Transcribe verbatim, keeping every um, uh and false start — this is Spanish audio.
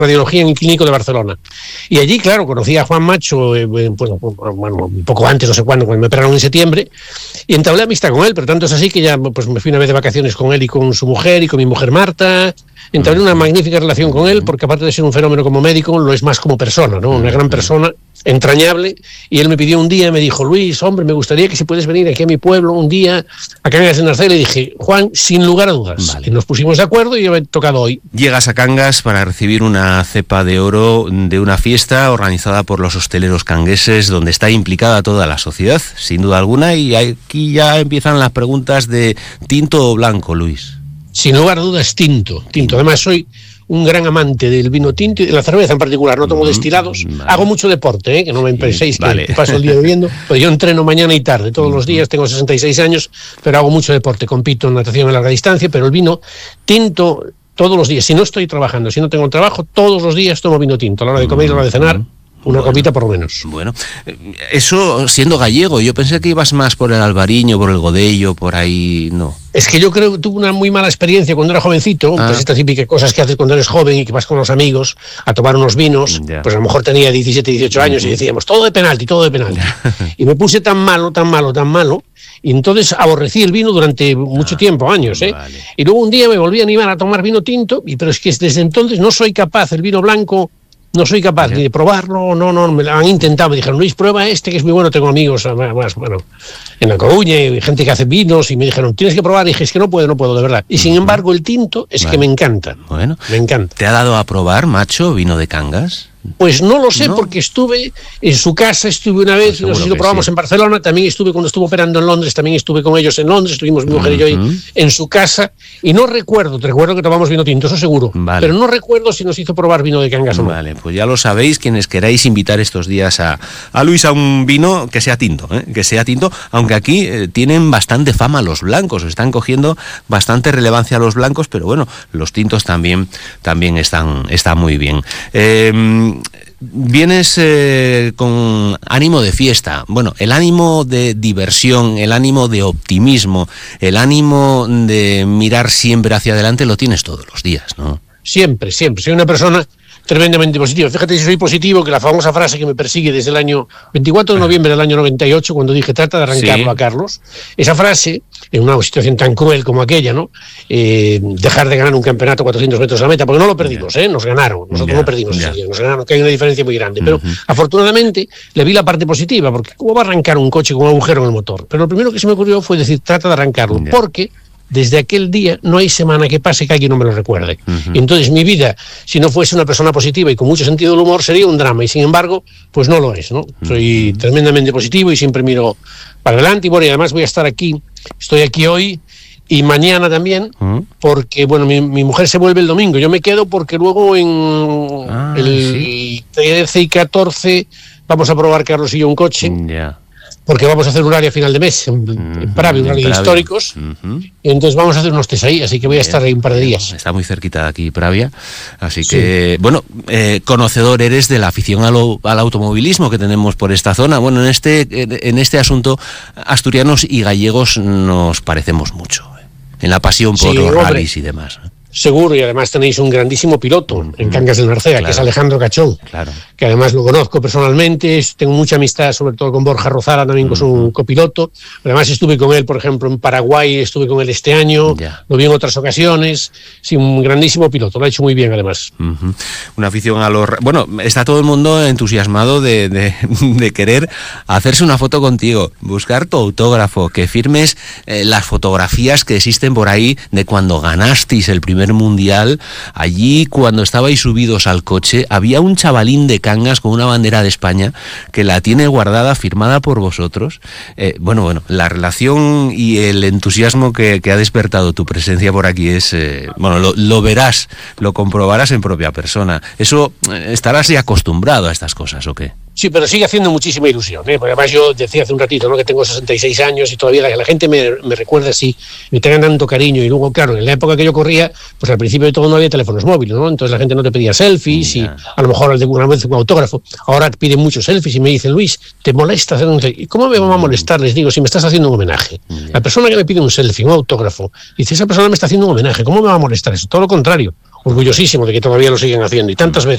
radiología en el Clínico de Barcelona. Y allí, claro, conocí a Juan Macho, eh, bueno, bueno, un poco antes, no sé cuándo, cuando me operaron en septiembre, y entablé amistad con él, pero tanto es así que ya pues me fui una vez de vacaciones con él y con su mujer y con mi mujer Marta. Entablé una magnífica relación con él, porque aparte de ser un fenómeno como médico, lo es más como persona, ¿no? Una gran persona, entrañable, y él me pidió un día, me dijo, Luis, hombre, me gustaría que si puedes venir aquí a mi pueblo un día a Cangas de Narcea, y le dije, Juan, sin lugar a dudas. Vale. Y nos pusimos de acuerdo y yo he tocado hoy. Llegas a Cangas para recibir una cepa de oro de una fiesta organizada por los hosteleros cangueses, donde está implicada toda la sociedad, sin duda alguna, y aquí ya empiezan las preguntas de tinto o blanco, Luis. Sin lugar a dudas, tinto, tinto. Además, soy un gran amante del vino tinto y de la cerveza en particular. No tomo destilados. Vale. Hago mucho deporte, ¿eh? Que no me penséis sí, vale. que paso el día bebiendo. Pues yo entreno mañana y tarde, todos los días. Tengo sesenta y seis años, pero hago mucho deporte. Compito en natación a larga distancia, pero el vino tinto todos los días. Si no estoy trabajando, si no tengo trabajo, todos los días tomo vino tinto. A la hora de comer y a la hora de cenar, una bueno, copita por lo menos. Bueno, eso siendo gallego, yo pensé que ibas más por el Albariño, por el Godello, por ahí, no. Es que yo creo que tuve una muy mala experiencia cuando era jovencito, ah. pues estas típicas cosas que haces cuando eres joven y que vas con los amigos a tomar unos vinos, yeah. pues a lo mejor tenía diecisiete, dieciocho años uh-huh. y decíamos, todo de penalti, todo de penalti. Y me puse tan malo, tan malo, tan malo, y entonces aborrecí el vino durante mucho ah, tiempo, años, ¿eh? Vale. Y luego un día me volví a animar a tomar vino tinto, y pero es que desde entonces no soy capaz, el vino blanco, no soy capaz ni de probarlo, no, no, me lo han intentado, me dijeron, Luis, prueba este que es muy bueno, tengo amigos, además, bueno, en La Coruña, y gente que hace vinos, y me dijeron, tienes que probar, y dije, es que no puedo, no puedo, de verdad. Y sin embargo, el tinto es vale. que me encanta, bueno, me encanta. ¿Te ha dado a probar, macho, vino de Cangas? Pues no lo sé, ¿no? Porque estuve en su casa, estuve una vez, no sé si lo probamos sí. en Barcelona, también estuve cuando estuvo operando en Londres, también estuve con ellos en Londres, estuvimos mi mujer uh-huh. y yo ahí en su casa, y no recuerdo, te recuerdo que tomamos vino tinto, eso seguro, vale. pero no recuerdo si nos hizo probar vino de Cangas o no. Vale, pues ya lo sabéis, quienes queráis invitar estos días a, a Luis a un vino que sea tinto, ¿eh? que sea tinto, aunque aquí eh, tienen bastante fama los blancos, están cogiendo bastante relevancia los blancos, pero bueno, los tintos también, también están, están muy bien. Eh, Vienes eh, con ánimo de fiesta, bueno, el ánimo de diversión, el ánimo de optimismo, el ánimo de mirar siempre hacia adelante lo tienes todos los días, ¿no? Siempre, siempre. Soy una persona tremendamente positiva. Fíjate si soy positivo, que la famosa frase que me persigue desde el año veinticuatro de noviembre del año noventa y ocho, cuando dije trata de arrancarlo sí. a Carlos, esa frase, en una situación tan cruel como aquella, ¿no? Eh, dejar de ganar un campeonato a cuatrocientos metros de la meta, porque no lo perdimos, ¿eh? Nos ganaron, nosotros yeah, no perdimos yeah. ese día, nos ganaron, que hay una diferencia muy grande, pero uh-huh. afortunadamente le vi la parte positiva, porque ¿cómo va a arrancar un coche con un agujero en el motor? Pero lo primero que se me ocurrió fue decir, trata de arrancarlo, yeah. porque desde aquel día no hay semana que pase que alguien no me lo recuerde. Uh-huh. Entonces mi vida, si no fuese una persona positiva y con mucho sentido del humor, sería un drama, y sin embargo, pues no lo es, ¿no? Uh-huh. Soy tremendamente positivo y siempre miro para adelante, y bueno, y además voy a estar aquí, estoy aquí hoy y mañana también, uh-huh. porque, bueno, mi, mi mujer se vuelve el domingo, yo me quedo porque luego en ah, el sí. trece y catorce vamos a probar, Carlos y yo, un coche. Ya. Yeah. Porque vamos a hacer un área a final de mes en, uh-huh, en Pravia, un área de históricos, uh-huh. y entonces vamos a hacer unos test ahí, así que voy a estar ahí un par de días. Está muy cerquita de aquí, Pravia, así que, sí. bueno, eh, conocedor eres de la afición al, al automovilismo que tenemos por esta zona. Bueno, en este, en este asunto, asturianos y gallegos nos parecemos mucho, eh, en la pasión por sí, los hombre. rallies y demás, ¿eh? Seguro, y además tenéis un grandísimo piloto uh-huh. en Cangas de Narcea, claro. que es Alejandro Cachón, claro. que además lo conozco personalmente, tengo mucha amistad sobre todo con Borja Rozara, también uh-huh. con su copiloto, además estuve con él, por ejemplo, en Paraguay, estuve con él este año, yeah. lo vi en otras ocasiones, sí, un grandísimo piloto, lo ha hecho muy bien además. Uh-huh. Una afición a los... Bueno, está todo el mundo entusiasmado de, de, de querer hacerse una foto contigo, buscar tu autógrafo, que firmes eh, las fotografías que existen por ahí de cuando ganasteis el primer mundial. Allí, cuando estabais subidos al coche, había un chavalín de Cangas con una bandera de España que la tiene guardada, firmada por vosotros. Eh, bueno, bueno, la relación y el entusiasmo que, que ha despertado tu presencia por aquí es, eh, bueno, lo, lo verás, lo comprobarás en propia persona. Eso, eh, estarás ya acostumbrado a estas cosas, ¿o qué? Sí, pero sigue haciendo muchísima ilusión, ¿eh? Porque además yo decía hace un ratito, ¿no?, que tengo sesenta y seis años y todavía la, la gente me, me recuerda así, me tengan tanto cariño. Y luego, claro, en la época que yo corría, pues al principio de todo no había teléfonos móviles, ¿no? Entonces la gente no te pedía selfies yeah. y a lo mejor alguna vez un autógrafo. Ahora piden muchos selfies y me dicen, Luis, ¿te molesta hacer un selfie? ¿Y cómo me va a molestar? Les digo, si me estás haciendo un homenaje. Yeah. La persona que me pide un selfie, un autógrafo, dice, esa persona me está haciendo un homenaje, ¿cómo me va a molestar eso? Todo lo contrario. Orgullosísimo de que todavía lo siguen haciendo y tantas veces.